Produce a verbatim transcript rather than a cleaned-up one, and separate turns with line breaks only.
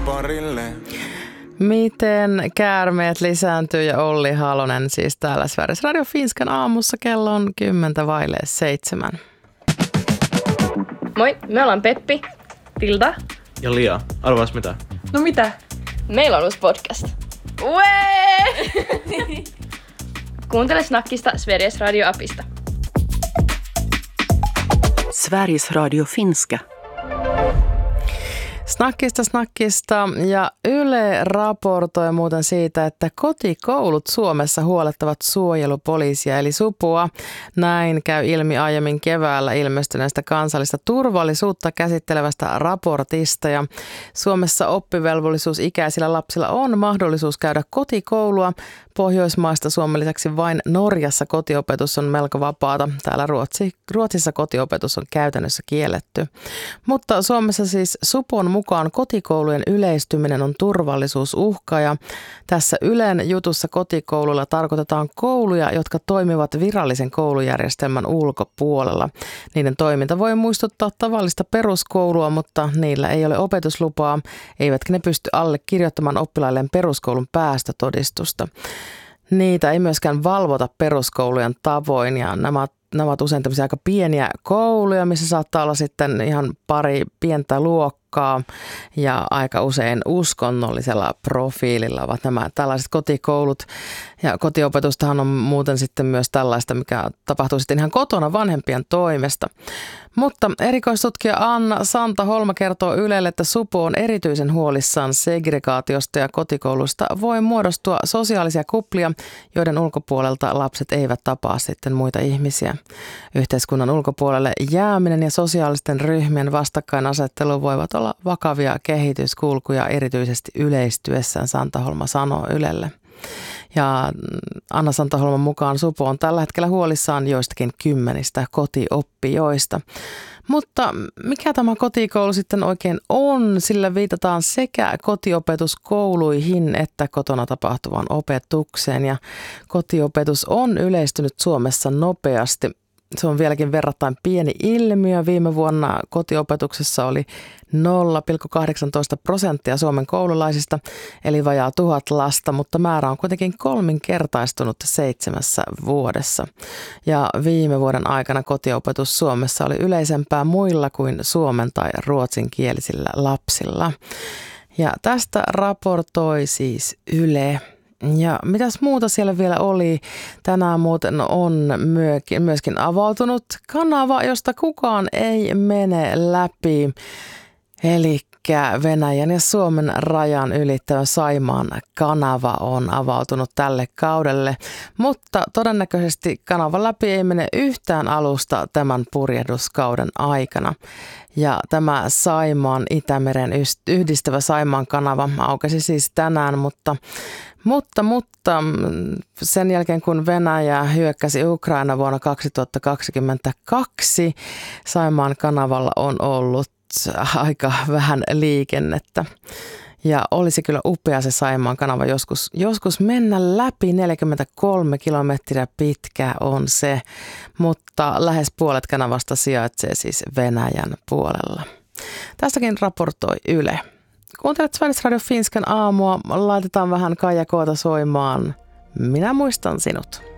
parille.
Miten käärmeet lisääntyy ja Olli Halonen siis täällä Sveriges Radio Finskan aamussa kello on kymmentä vaille seitsemän.
Moi, me ollaan Peppi,
Tilda
ja Lia. Arvaas mitä?
No mitä?
Meillä on uusi podcast.
Uee!
Kuuntele Snackista Sveriges Radio-appista.
Sveriges Radio Finska.
Snackista, snackista ja Yle raportoi muuten siitä, että kotikoulut Suomessa huolettavat suojelupoliisia eli supua. Näin käy ilmi aiemmin keväällä ilmestyneestä kansallista turvallisuutta käsittelevästä raportista. Ja Suomessa oppivelvollisuusikäisillä lapsilla on mahdollisuus käydä kotikoulua. Pohjoismaista Suomen lisäksi vain Norjassa kotiopetus on melko vapaata. Täällä Ruotsi, Ruotsissa kotiopetus on käytännössä kielletty. Mutta Suomessa siis supon mukaan kotikoulujen yleistyminen on turvallisuusuhka ja tässä Ylen jutussa kotikouluilla tarkoitetaan kouluja, jotka toimivat virallisen koulujärjestelmän ulkopuolella. Niiden toiminta voi muistuttaa tavallista peruskoulua, mutta niillä ei ole opetuslupaa, eivätkä ne pysty allekirjoittamaan oppilailleen peruskoulun päästötodistusta. Niitä ei myöskään valvota peruskoulujen tavoin ja nämä Nämä ovat usein tämmöisiä aika pieniä kouluja, missä saattaa olla sitten ihan pari pientä luokkaa ja aika usein uskonnollisella profiililla ovat nämä tällaiset kotikoulut. Ja kotiopetustahan on muuten sitten myös tällaista, mikä tapahtuu sitten ihan kotona vanhempien toimesta. Mutta erikoistutkija Anna Santa-Holma kertoo Ylelle, että supo on erityisen huolissaan segregaatiosta ja kotikoulusta voi muodostua sosiaalisia kuplia, joiden ulkopuolelta lapset eivät tapaa sitten muita ihmisiä. Yhteiskunnan ulkopuolelle jääminen ja sosiaalisten ryhmien vastakkainasettelu voivat olla vakavia kehityskulkuja erityisesti yleistyessään, Santa-Holma sanoo Ylelle. Ja Anna Santa-Holman mukaan supo on tällä hetkellä huolissaan joistakin kymmenistä kotioppijoista. Mutta mikä tämä kotikoulu sitten oikein on? Sillä viitataan sekä kotiopetuskouluihin että kotona tapahtuvaan opetukseen. Ja kotiopetus on yleistynyt Suomessa nopeasti. Se on vieläkin verrattain pieni ilmiö. Viime vuonna kotiopetuksessa oli nolla pilkku kahdeksantoista prosenttia Suomen koululaisista, eli vajaa tuhat lasta, mutta määrä on kuitenkin kolminkertaistunut seitsemässä vuodessa. Ja viime vuoden aikana kotiopetus Suomessa oli yleisempää muilla kuin suomen tai ruotsinkielisillä lapsilla. Ja tästä raportoi siis Yle. Ja mitäs muuta siellä vielä oli? Tänään muuten on myöskin avautunut kanava, josta kukaan ei mene läpi. Eli Venäjän ja Suomen rajan ylittävä Saimaan kanava on avautunut tälle kaudelle, mutta todennäköisesti kanavan läpi ei mene yhtään alusta tämän purjehduskauden aikana. Ja tämä Saimaan Itämeren yhdistävä Saimaan kanava aukesi siis tänään, mutta Mutta, mutta sen jälkeen kun Venäjä hyökkäsi Ukraina vuonna kaksituhattakaksikymmentäkaksi, Saimaan kanavalla on ollut aika vähän liikennettä. Ja olisi kyllä upea se Saimaan kanava joskus, joskus mennä läpi, neljäkymmentäkolme kilometriä pitkä on se, mutta lähes puolet kanavasta sijaitsee siis Venäjän puolella. Tästäkin raportoi Yle. Kuuntelet Sveriges Radio Finskan aamua, laitetaan vähän Kaija Koota soimaan. Minä muistan sinut.